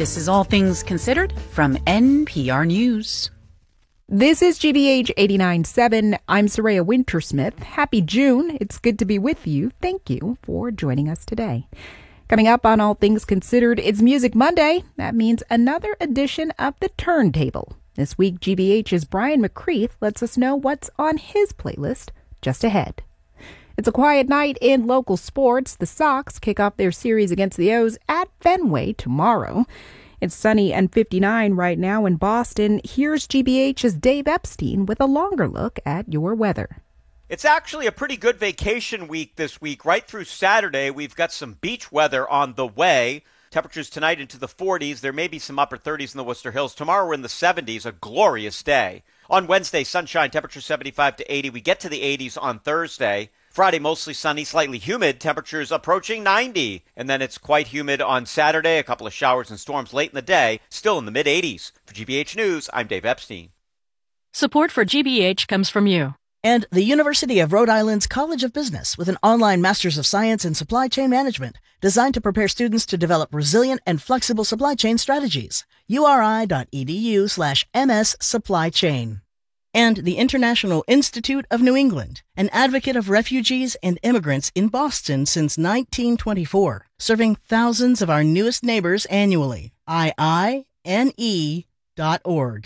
This is All Things Considered from NPR News. This is GBH 89.7. I'm Soraya Wintersmith. Happy June. It's good to be with you. Thank you for joining us today. Coming up on All Things Considered, it's Music Monday. That means another edition of The Turntable. This week, GBH's Brian McCreath lets us know what's on his playlist just ahead. It's a quiet night in local sports. The Sox kick off their series against the O's at Fenway tomorrow. It's sunny and 59 right now in Boston. Here's GBH's Dave Epstein with a longer look at your weather. It's actually a pretty good vacation week this week. Right through Saturday, we've got some beach weather on the way. Temperatures tonight into the 40s. There may be some upper 30s in the Worcester Hills. Tomorrow we're in the 70s, a glorious day. On Wednesday, sunshine, temperature 75 to 80. We get to the 80s on Thursday. Friday, mostly sunny, slightly humid, temperatures approaching 90. And then it's quite humid on Saturday, a couple of showers and storms late in the day, still in the mid-80s. For GBH News, I'm Dave Epstein. Support for GBH comes from you. And the University of Rhode Island's College of Business with an online Master's of Science in Supply Chain Management designed to prepare students to develop resilient and flexible supply chain strategies. uri.edu/MS Supply Chain. And the International Institute of New England, an advocate of refugees and immigrants in Boston since 1924, serving thousands of our newest neighbors annually. iine.org.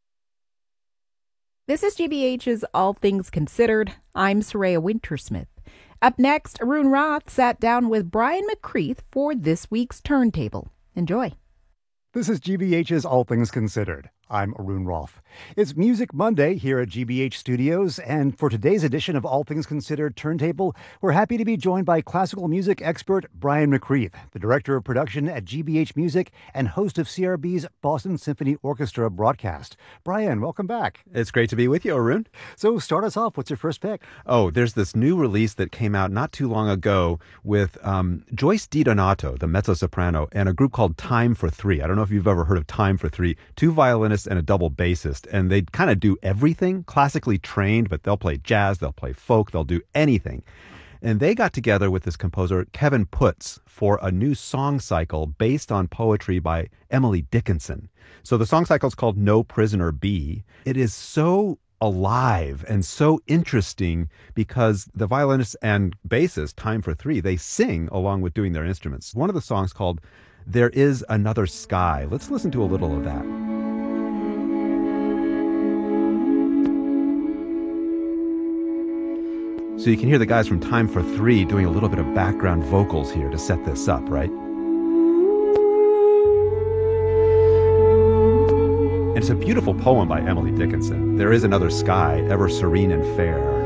This is GBH's All Things Considered. I'm Soraya Wintersmith. Up next, Arun Roth sat down with Brian McCreath for this week's Turntable. Enjoy. This is GBH's All Things Considered. I'm Arun Roth. It's Music Monday here at GBH Studios, and for today's edition of All Things Considered Turntable, we're happy to be joined by classical music expert Brian McCreath, the director of production at GBH Music and host of CRB's Boston Symphony Orchestra broadcast. Brian, welcome back. It's great to be with you, Arun. So start us off. What's your first pick? Oh, there's this new release that came out not too long ago with Joyce DiDonato, the mezzo-soprano, and a group called Time for Three. I don't know if you've ever heard of Time for Three. Two violinists and a double bassist, and they kind of do everything, classically trained, but they'll play jazz, they'll play folk, they'll do anything. And they got together with this composer, Kevin Putz, for a new song cycle based on poetry by Emily Dickinson. So the song cycle is called No Prisoner Be. It is so alive and so interesting because the violinist and bassist, Time for Three, they sing along with doing their instruments. One of the songs called There Is Another Sky. Let's listen to a little of that. So you can hear the guys from Time for Three doing a little bit of background vocals here to set this up, right? And it's a beautiful poem by Emily Dickinson. There is another sky, ever serene and fair.